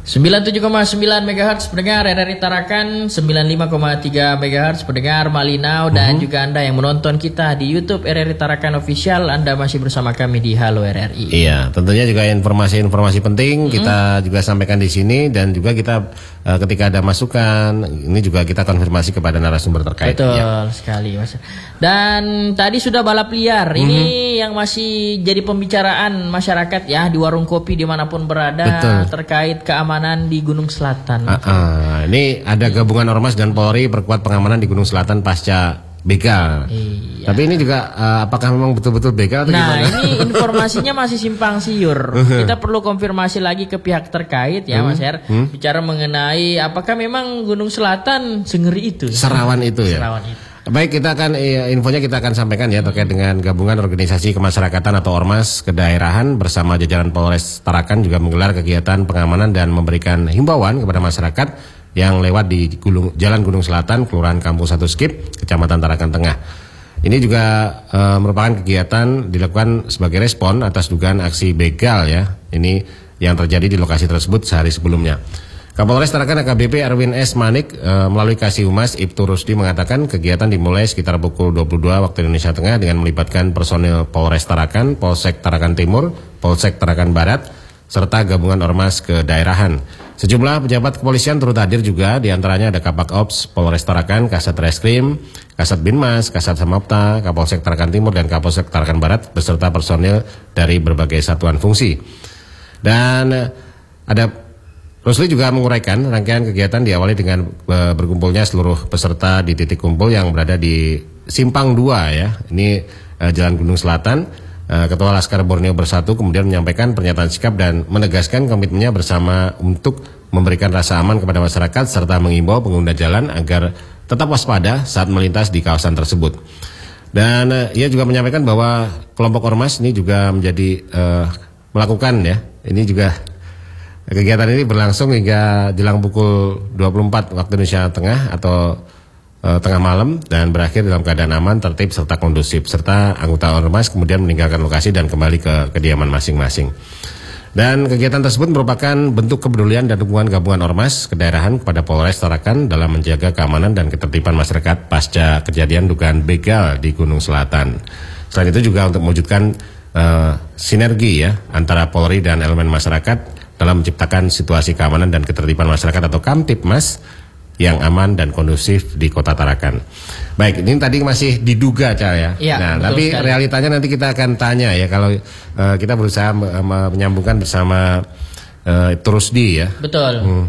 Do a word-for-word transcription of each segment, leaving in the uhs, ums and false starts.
sembilan puluh tujuh koma sembilan megahertz pendengar R R I Tarakan, sembilan puluh lima koma tiga megahertz pendengar Malinau, dan uh-huh. juga Anda yang menonton kita di YouTube R R I Tarakan Official. Anda masih bersama kami di Halo R R I. Iya, tentunya juga informasi-informasi penting uh-huh. kita juga sampaikan di sini, dan juga kita uh, ketika ada masukan ini juga kita konfirmasi kepada narasumber terkait. Betul ya. sekali, Mas. Dan tadi sudah balap liar. Uh-huh. Ini yang masih jadi pembicaraan masyarakat ya di warung kopi dimanapun berada. Betul. Terkait keamanan di Gunung Selatan. Uh, uh, ini ada gabungan Ormas dan Polri perkuat pengamanan di Gunung Selatan pasca begal. Iya. Tapi ini juga uh, apakah memang betul-betul begal atau nah, gimana? Nah, ini informasinya masih simpang siur. Kita perlu konfirmasi lagi ke pihak terkait ya, hmm. Mas Her. Hmm. Bicara mengenai apakah memang Gunung Selatan sengeri itu? Serawan itu ya. Serawan itu. Baik, kita akan infonya kita akan sampaikan ya terkait dengan gabungan organisasi kemasyarakatan atau Ormas kedaerahan bersama jajaran Polres Tarakan juga menggelar kegiatan pengamanan dan memberikan himbauan kepada masyarakat yang lewat di Gunung, Jalan Gunung Selatan, Kelurahan Kampung Satu Skip, Kecamatan Tarakan Tengah. Ini juga e, merupakan kegiatan dilakukan sebagai respon atas dugaan aksi begal ya. Ini yang terjadi di lokasi tersebut sehari sebelumnya. Kapolres Tarakan A K B P Erwin S. Manik e, melalui Kasih Humas Ibtu Rusdi mengatakan kegiatan dimulai sekitar pukul dua puluh dua waktu Indonesia Tengah dengan melibatkan personil Polres Tarakan, Polsek Tarakan Timur, Polsek Tarakan Barat, serta gabungan Ormas kedaerahan. Sejumlah pejabat kepolisian turut hadir juga, diantaranya ada Kapak Ops Polres Tarakan, Kasat Reskrim, Kasat Binmas, Kasat Samapta, Kapolsek Tarakan Timur, dan Kapolsek Tarakan Barat beserta personil dari berbagai satuan fungsi. Dan ada Rusli juga menguraikan rangkaian kegiatan diawali dengan e, berkumpulnya seluruh peserta di titik kumpul yang berada di Simpang dua ya. Ini e, Jalan Gunung Selatan. E, Ketua Laskar Borneo Bersatu kemudian menyampaikan pernyataan sikap dan menegaskan komitmennya bersama untuk memberikan rasa aman kepada masyarakat serta mengimbau pengguna jalan agar tetap waspada saat melintas di kawasan tersebut. Dan e, ia juga menyampaikan bahwa kelompok Ormas ini juga menjadi e, melakukan ya. Ini juga kegiatan ini berlangsung hingga jelang pukul dua puluh empat waktu Indonesia Tengah atau e, tengah malam dan berakhir dalam keadaan aman, tertib serta kondusif, serta anggota Ormas kemudian meninggalkan lokasi dan kembali ke kediaman masing-masing. Dan kegiatan tersebut merupakan bentuk kepedulian dan dukungan gabungan Ormas kedaerahan kepada Polres Tarakan dalam menjaga keamanan dan ketertiban masyarakat pasca kejadian dugaan begal di Gunung Selatan. Selain itu juga untuk mewujudkan e, sinergi ya antara Polri dan elemen masyarakat dalam menciptakan situasi keamanan dan ketertiban masyarakat atau Kamtipmas yang aman dan kondusif di Kota Tarakan. Baik, ini tadi masih diduga Cal ya. Ya, nah, tapi sekali. Realitanya nanti kita akan tanya ya kalau uh, kita berusaha menyambungkan bersama uh, Rusdi ya. Betul. Hmm.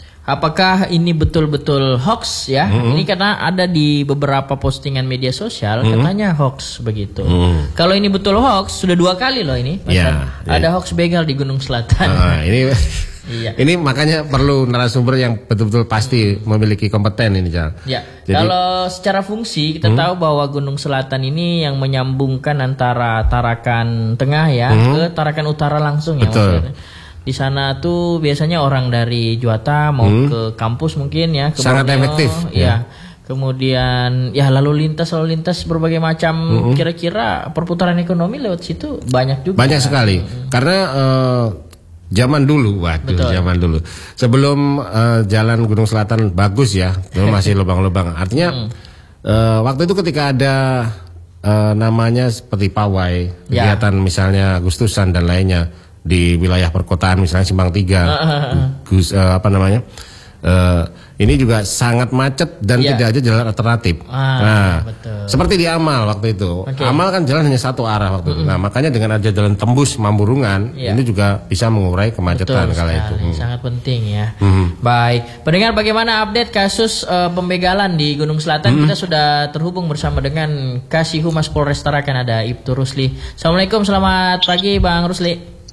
Apakah ini betul-betul hoax ya? Mm-hmm. Ini karena ada di beberapa postingan media sosial mm-hmm. katanya hoax begitu. Mm. Kalau ini betul hoax, sudah dua kali loh ini. Yeah, ada yeah. hoax begal di Gunung Selatan. Uh, ini iya. Ini makanya perlu narasumber yang betul-betul pasti memiliki kompeten ini, Cal. Ya. Jadi, kalau secara fungsi kita hmm? tahu bahwa Gunung Selatan ini yang menyambungkan antara Tarakan Tengah ya hmm? ke Tarakan Utara langsung ya. Betul. Di sana tuh biasanya orang dari Juwata mau hmm. ke kampus mungkin ya, ke sangat Borneo, efektif ya. ya. Kemudian ya lalu lintas lalu lintas berbagai macam hmm. kira-kira perputaran ekonomi lewat situ banyak juga. Banyak sekali. Hmm. Karena uh, zaman dulu, waduh Betul. zaman dulu. Sebelum uh, jalan Gunung Selatan bagus ya, dulu masih lubang-lubang. Artinya hmm. uh, waktu itu ketika ada uh, namanya seperti pawai, ya. kegiatan misalnya Agustusan dan lainnya di wilayah perkotaan misalnya Simpang tiga, uh, uh, uh. Gus, uh, apa namanya, uh, ini juga sangat macet dan yeah. tidak ada jalan alternatif. Ah, nah, betul. seperti di Amal waktu itu, okay. Amal kan jalan hanya satu arah waktu mm-hmm. itu. Nah, makanya dengan ada jalan tembus Mamburungan, yeah. ini juga bisa mengurai kemacetan kala itu. Hmm. Sangat penting ya. Mm-hmm. Baik, pendengar bagaimana update kasus uh, pembegalan di Gunung Selatan? Mm-hmm. Kita sudah terhubung bersama dengan Kasih Humas Polres Tarakan, ada Ibtu Rusli. Assalamualaikum, selamat pagi Bang Rusli.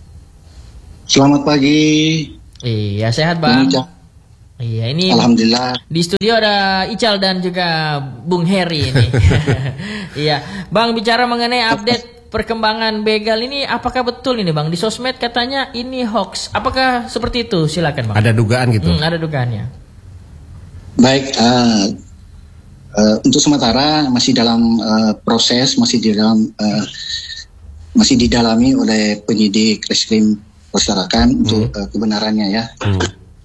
Selamat pagi. Iya, sehat Bang. Ini Iya, ini alhamdulillah. Di studio ada Ical dan juga Bung Heri ini. Iya, Bang, bicara mengenai update perkembangan begal ini, apakah betul ini Bang? Di sosmed katanya ini hoax. Apakah seperti itu? Silakan Bang. Ada dugaan gitu? Hmm, ada dugaannya. Baik, uh, uh, untuk sementara masih dalam uh, proses, masih di dalam uh, masih didalami oleh penyidik Reskrim Polres Tarakan hmm. untuk uh, kebenarannya ya. Hmm.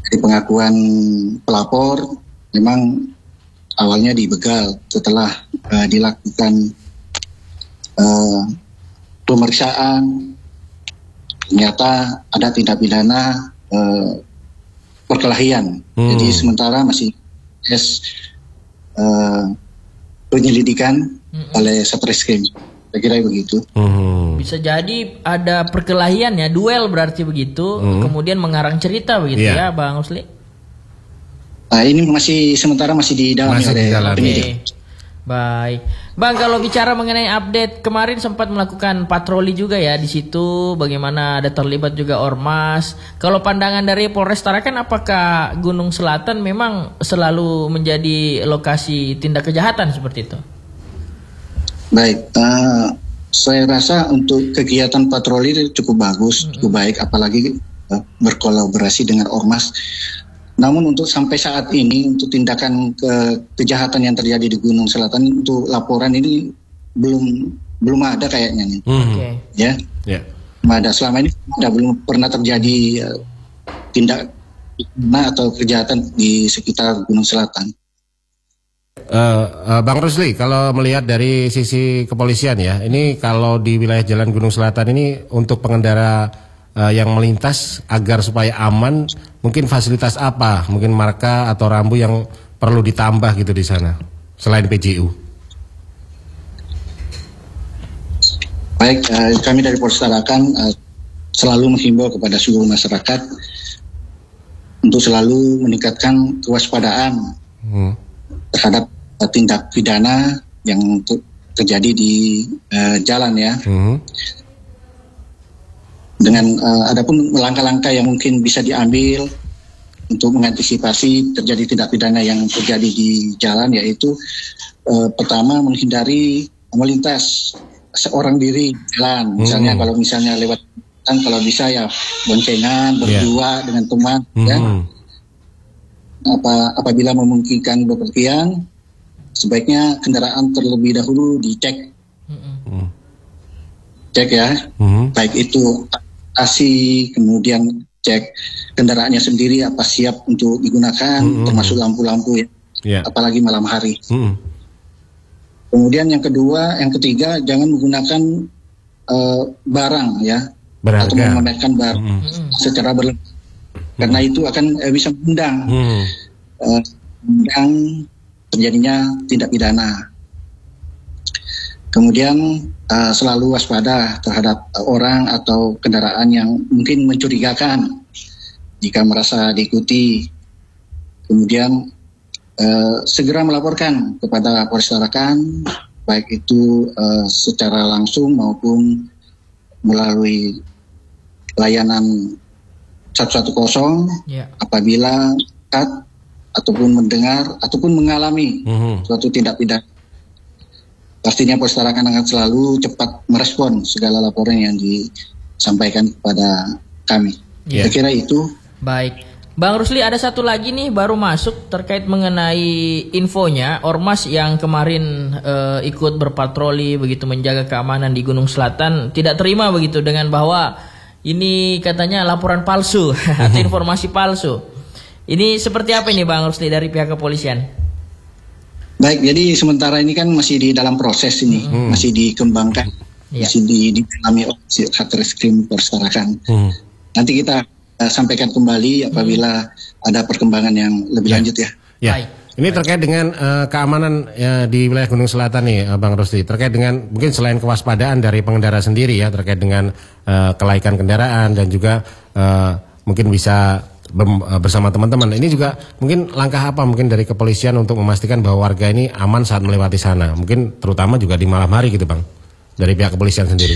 Di pengakuan pelapor, memang awalnya dibegal setelah uh, dilakukan uh, pemeriksaan, ternyata ada tindak pidana uh, perkelahian. Hmm. Jadi sementara masih proses uh, penyelidikan hmm. oleh Satreskrim. Saya kira begitu. Hmm. Bisa jadi ada perkelahian ya, duel berarti begitu, hmm. kemudian mengarang cerita begitu yeah. ya, Bang Rusli? Nah, ini masih sementara masih di dalam oleh penyidik. Baik, Bang, kalau bicara mengenai update, kemarin sempat melakukan patroli juga ya di situ. Bagaimana ada terlibat juga ormas. Kalau pandangan dari Polres Tarakan, apakah Gunung Selatan memang selalu menjadi lokasi tindak kejahatan seperti itu? Baik, uh, saya rasa untuk kegiatan patroli cukup bagus, hmm. cukup baik, apalagi uh, berkolaborasi dengan ormas. Namun untuk sampai saat ini, untuk tindakan ke kejahatan yang terjadi di Gunung Selatan, untuk laporan ini belum belum ada kayaknya nih, hmm. okay. ya, yeah. belum ada. Selama ini ada, belum pernah terjadi uh, tindak pidana atau kejahatan di sekitar Gunung Selatan. Uh, uh, Bang Rusli, kalau melihat dari sisi kepolisian ya, ini kalau di wilayah Jalan Gunung Selatan ini untuk pengendara uh, yang melintas agar supaya aman, mungkin fasilitas apa, mungkin marka atau rambu yang perlu ditambah gitu di sana selain P J U? Baik, uh, kami dari Polres Tarakan uh, selalu menghimbau kepada seluruh masyarakat untuk selalu meningkatkan kewaspadaan hmm. terhadap tindak pidana yang terjadi di uh, jalan ya. Mm-hmm. Dengan uh, adapun langkah-langkah yang mungkin bisa diambil untuk mengantisipasi terjadi tindak pidana yang terjadi di jalan, yaitu uh, pertama menghindari melintas seorang diri jalan. Misalnya mm-hmm. kalau misalnya lewat kan kalau bisa ya boncengan berdua yeah. dengan teman mm-hmm. ya. Apa apabila memungkinkan bepergian, sebaiknya kendaraan terlebih dahulu dicek, mm-hmm. cek ya, mm-hmm. baik itu asi, kemudian cek kendaraannya sendiri apa siap untuk digunakan, mm-hmm. termasuk lampu-lampu ya, yeah. apalagi malam hari. Mm-hmm. Kemudian yang kedua, yang ketiga, jangan menggunakan uh, barang ya, berharga. Atau memamerkan barang mm-hmm. secara berlebihan, karena mm-hmm. itu akan uh, bisa mengundang. Mm-hmm. Uh, mengundang terjadinya tindak pidana. Kemudian uh, selalu waspada terhadap uh, orang atau kendaraan yang mungkin mencurigakan jika merasa diikuti. Kemudian uh, segera melaporkan kepada Polres Tarakan, baik itu uh, secara langsung maupun melalui layanan satu satu nol yeah. apabila kat ataupun mendengar ataupun mengalami mm-hmm. suatu tindak pidana. Pastinya Polres Tarakan akan selalu cepat merespon segala laporan yang disampaikan kepada kami. Yeah. Saya kira itu. Baik, Bang Rusli, ada satu lagi nih baru masuk terkait mengenai infonya ormas yang kemarin uh, ikut berpatroli begitu menjaga keamanan di Gunung Selatan tidak terima begitu dengan bahwa ini katanya laporan palsu atau informasi palsu. Ini seperti apa ini Bang Rusli dari pihak kepolisian? Baik, jadi sementara ini kan masih di dalam proses ini, hmm. masih dikembangkan, ya. masih didalami oleh Satreskrim Polres Tarakan. Hmm. Nanti kita uh, sampaikan kembali apabila hmm. ada perkembangan yang lebih ya. lanjut ya. Ya. Baik. Ini terkait dengan uh, keamanan ya, di wilayah Gunung Selatan nih, uh, Bang Rusli. Terkait dengan mungkin selain kewaspadaan dari pengendara sendiri ya, terkait dengan uh, kelaikan kendaraan dan juga uh, mungkin bisa bersama teman-teman. Ini juga mungkin langkah apa mungkin dari kepolisian untuk memastikan bahwa warga ini aman saat melewati sana. Mungkin terutama juga di malam hari gitu Bang. Dari pihak kepolisian sendiri.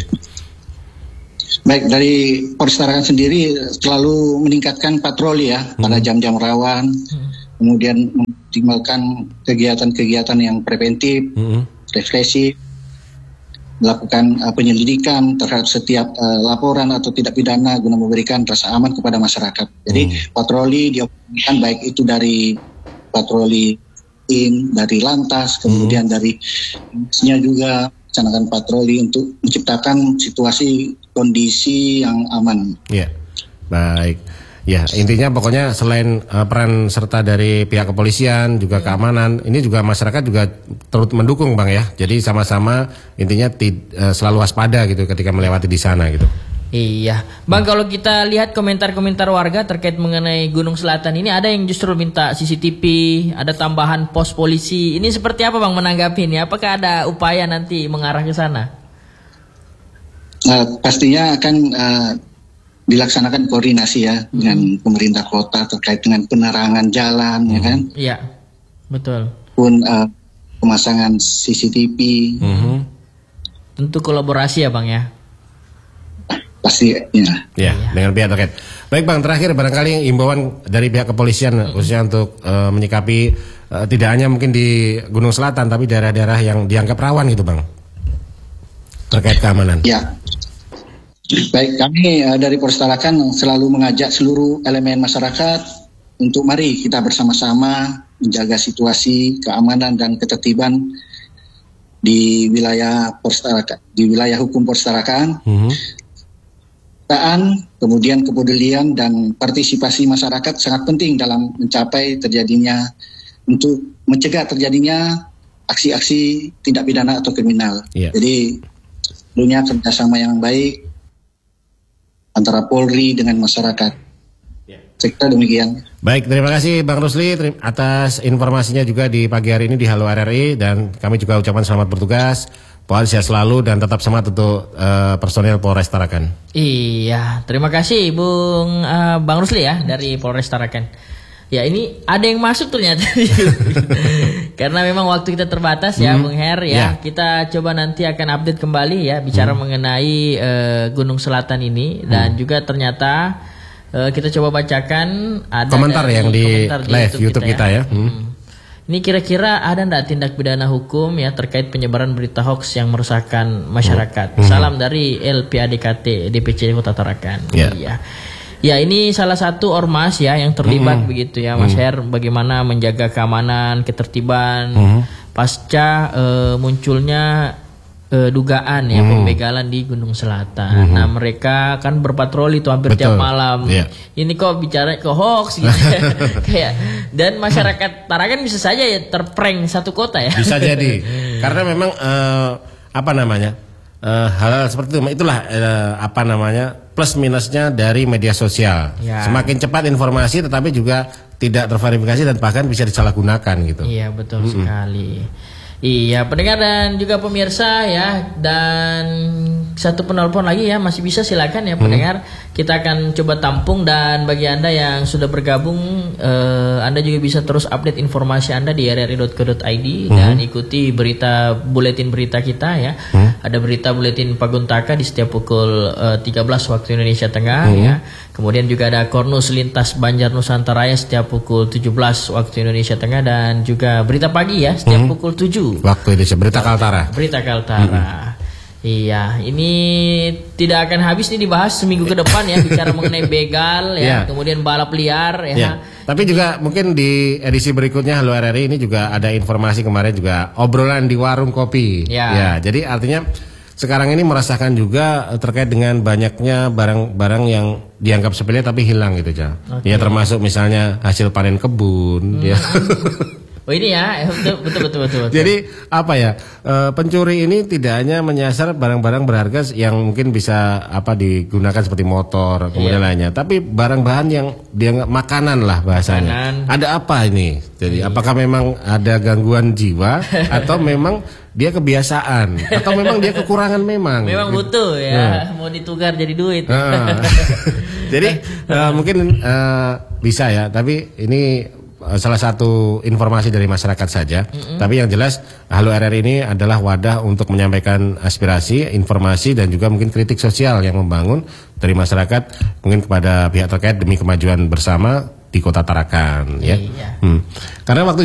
Baik, dari Polres Tarakan sendiri selalu meningkatkan patroli ya hmm. pada jam-jam rawan. Hmm. Kemudian mengoptimalkan kegiatan-kegiatan yang preventif, hmm. represif, melakukan uh, penyelidikan terhadap setiap uh, laporan atau tindak pidana guna memberikan rasa aman kepada masyarakat. Jadi hmm. patroli dioptimalkan baik itu dari patroli tim, dari lantas, kemudian hmm. dari nya juga melaksanakan patroli untuk menciptakan situasi kondisi yang aman. Iya, baik. Ya, intinya pokoknya selain uh, peran serta dari pihak kepolisian juga keamanan, ini juga masyarakat juga turut mendukung Bang ya. Jadi sama-sama intinya tid, uh, selalu waspada gitu ketika melewati di sana gitu. Iya, Bang, kalau kita lihat komentar-komentar warga terkait mengenai Gunung Selatan ini, ada yang justru minta C C T V, ada tambahan pos polisi. Ini seperti apa Bang menanggapi ini? Apakah ada upaya nanti mengarah ke sana? Uh, pastinya akan uh, dilaksanakan koordinasi ya hmm. dengan pemerintah kota terkait dengan penerangan jalan, hmm. ya kan? Iya, betul. Pun uh, pemasangan C C T V. Hmm. Tentu kolaborasi ya Bang ya. Pasti ya. Ya, dengan pihak terkait. Baik Bang, terakhir barangkali imbauan dari pihak kepolisian hmm. khususnya untuk uh, menyikapi uh, tidak hanya mungkin di Gunung Selatan tapi daerah-daerah yang dianggap rawan gitu Bang, terkait keamanan. Ya. Baik, kami uh, dari Polres Tarakan selalu mengajak seluruh elemen masyarakat untuk mari kita bersama-sama menjaga situasi keamanan dan ketertiban di wilayah Polres Tarakan, di wilayah hukum Polres Tarakan. Mm-hmm. Kemudian kepedulian dan partisipasi masyarakat sangat penting dalam mencapai terjadinya untuk mencegah terjadinya aksi-aksi tindak pidana atau kriminal. Yeah. Jadi tentunya kerjasama yang baik antara Polri dengan masyarakat. Ya. Sektor demikian. Baik, terima kasih Bang Rusli atas informasinya juga di pagi hari ini di Halo R R I, dan kami juga ucapkan selamat bertugas. Pohon sehat selalu dan tetap semangat untuk uh, personel Polres Tarakan. Iya, terima kasih Bung uh, Bang Rusli ya dari Polres Tarakan. Ya, ini ada yang masuk ternyata. Karena memang waktu kita terbatas ya, hmm. Bung Her ya. Yeah. Kita coba nanti akan update kembali ya bicara hmm. mengenai uh, Gunung Selatan ini, dan hmm. juga ternyata uh, kita coba bacakan ada komentar yang di komentar live di YouTube, YouTube kita, kita ya. ya. Hmm. Hmm. Ini kira-kira ada enggak tindak pidana hukum ya terkait penyebaran berita hoax yang meresahkan masyarakat. Hmm. Salam dari L P A D K T D P C Kota Tarakan. Iya. Yeah. Ya, ini salah satu ormas ya yang terlibat mm-hmm. begitu ya Mas mm-hmm. Her, bagaimana menjaga keamanan, ketertiban mm-hmm. pasca uh, munculnya uh, dugaan ya mm-hmm. pembegalan di Gunung Selatan. Mm-hmm. Nah, mereka kan berpatroli tuh hampir Betul. tiap malam. Yeah. Ini kok bicara ke hoax gitu. Kayak, dan masyarakat Tarakan bisa saja ya terprank satu kota ya. Bisa jadi. Karena memang uh, apa namanya? Uh, hal-hal seperti itu, itulah uh, apa namanya plus minusnya dari media sosial. Ya. Semakin cepat informasi, tetapi juga tidak terverifikasi dan bahkan bisa disalahgunakan gitu. Iya, betul mm-hmm. sekali. Iya, pendengar dan juga pemirsa ya, dan satu penelpon lagi ya, masih bisa silakan ya pendengar. Hmm. Kita akan coba tampung, dan bagi Anda yang sudah bergabung, eh, Anda juga bisa terus update informasi Anda di r r i dot co dot i d hmm. dan ikuti berita buletin berita kita ya. Hmm. Ada berita buletin Paguntaka di setiap pukul eh, tiga belas waktu Indonesia Tengah hmm. ya. Kemudian juga ada Kornus Lintas Banjar Nusantara ya setiap pukul tujuh belas waktu Indonesia Tengah, dan juga berita pagi ya setiap hmm. pukul tujuh waktu Indonesia. Berita Kaltara. Berita Kaltara. Hmm. Iya, ini tidak akan habis nih dibahas seminggu ke depan ya, bicara mengenai begal ya, yeah. kemudian balap liar ya. Yeah. Tapi juga mungkin di edisi berikutnya Halo R R I ini juga ada informasi kemarin juga obrolan di warung kopi. Yeah. Ya, jadi artinya sekarang ini merasakan juga terkait dengan banyaknya barang-barang yang dianggap sepele tapi hilang gitu, Ca. Okay. Ya, termasuk misalnya hasil panen kebun hmm. ya. Oh ini ya, betul betul betul betul. betul. Jadi apa ya, e, pencuri ini tidak hanya menyasar barang-barang berharga yang mungkin bisa apa digunakan seperti motor kemudian iya. lainnya, tapi barang bahan yang dianggap makanan lah bahasanya. Makanan. Ada apa ini? Jadi iya. apakah memang ada gangguan jiwa atau memang dia kebiasaan atau memang dia kekurangan memang? Memang butuh ya, nah. mau ditukar jadi duit. Nah. Jadi e, mungkin e, bisa ya, tapi ini salah satu informasi dari masyarakat saja. Mm-hmm. Tapi yang jelas Halo R R I ini adalah wadah untuk menyampaikan aspirasi, informasi, dan juga mungkin kritik sosial yang membangun dari masyarakat mungkin kepada pihak terkait demi kemajuan bersama di Kota Tarakan ya. Iya. Hmm. Karena waktu